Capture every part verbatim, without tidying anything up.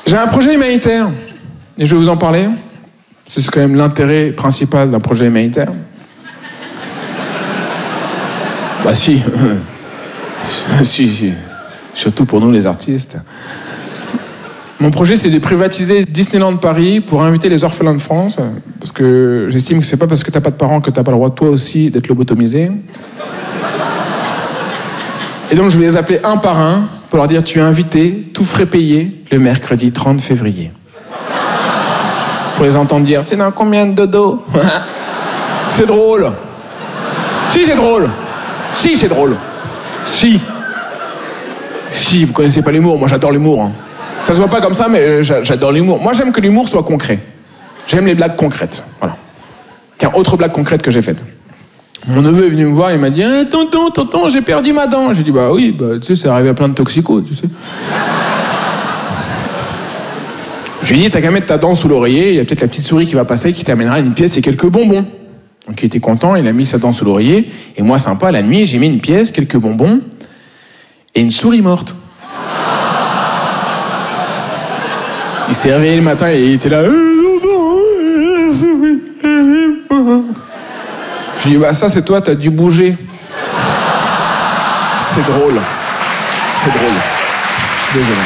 J'ai un projet humanitaire, et je vais vous en parler. C'est quand même l'intérêt principal d'un projet humanitaire. Bah si. si, si. Surtout pour nous les artistes. Mon projet, c'est de privatiser Disneyland Paris pour inviter les orphelins de France, parce que j'estime que c'est pas parce que t'as pas de parents que t'as pas le droit, toi aussi, d'être lobotomisé. Et donc, je vais les appeler un par un pour leur dire « Tu es invité, tout frais payé, le mercredi trente février. » Pour les entendre dire « C'est dans combien de dodo ?» C'est drôle. Si, c'est drôle. Si, c'est drôle. Si. Si, vous connaissez pas l'humour, moi j'adore l'humour. Hein. Ça se voit pas comme ça, mais j'adore l'humour. Moi, j'aime que l'humour soit concret. J'aime les blagues concrètes. Voilà. Tiens, autre blague concrète que j'ai faite. Mon neveu est venu me voir, il m'a dit eh, « Tonton, tonton, j'ai perdu ma dent. » J'ai dit « Bah oui, bah, tu sais, c'est arrivé à plein de toxicos, tu sais. » Je lui ai dit « T'as qu'à mettre ta dent sous l'oreiller, il y a peut-être la petite souris qui va passer, qui t'amènera une pièce et quelques bonbons. » Donc il était content, il a mis sa dent sous l'oreiller. Et moi, sympa, la nuit, j'ai mis une pièce, quelques bonbons et une souris morte. Il s'est réveillé le matin et il était là. La souris, elle est morte. Je lui ai dit, bah ça c'est toi, t'as dû bouger. C'est drôle. C'est drôle. Je suis désolé.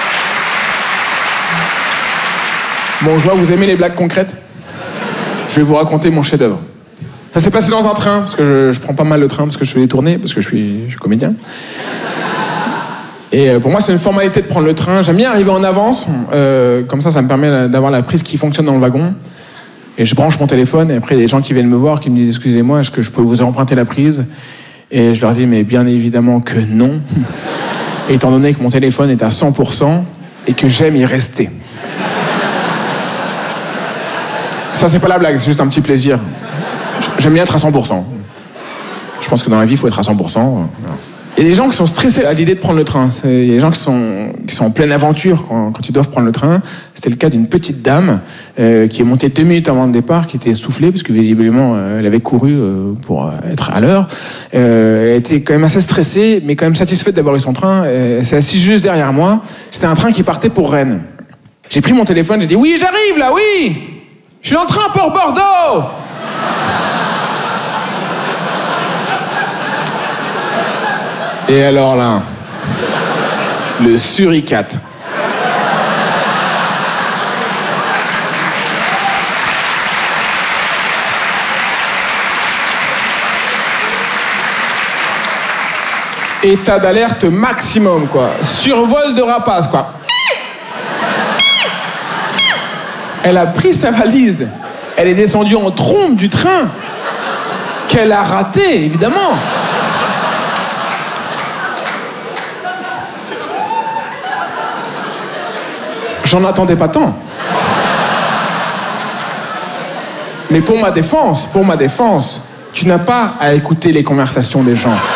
Bon, je vois, vous aimez les blagues concrètes ? Je vais vous raconter mon chef-d'œuvre. Ça s'est passé dans un train, parce que je, je prends pas mal le train, parce que je fais des tournées, parce que je suis, je suis comédien. Et pour moi, c'est une formalité de prendre le train. J'aime bien arriver en avance, euh, comme ça, ça me permet d'avoir la prise qui fonctionne dans le wagon. Et je branche mon téléphone, et après, il y a des gens qui viennent me voir, qui me disent « Excusez-moi, est-ce que je peux vous emprunter la prise ?» Et je leur dis « Mais bien évidemment que non. » Et étant donné que mon téléphone est à cent pour cent, et que j'aime y rester. Ça, c'est pas la blague, c'est juste un petit plaisir. J'aime bien être à cent pour cent. Je pense que dans la vie, il faut être à cent pour cent. Il y a des gens qui sont stressés à l'idée de prendre le train. Il y a des gens qui sont, qui sont en pleine aventure quand, quand ils doivent prendre le train. C'était le cas d'une petite dame euh, qui est montée deux minutes avant le départ, qui était essoufflée, parce que visiblement, euh, elle avait couru euh, pour être à l'heure. Euh, elle était quand même assez stressée, mais quand même satisfaite d'avoir eu son train. Elle s'est assise juste derrière moi. C'était un train qui partait pour Rennes. J'ai pris mon téléphone, j'ai dit « Oui, j'arrive là, oui ! Je suis en train pour Bordeaux !» Et alors là, le suricate. État d'alerte maximum, quoi. Survol de rapace, quoi. Elle a pris sa valise. Elle est descendue en trombe du train. Qu'elle a raté, évidemment. J'en attendais pas tant. Mais pour ma défense, pour ma défense, tu n'as pas à écouter les conversations des gens.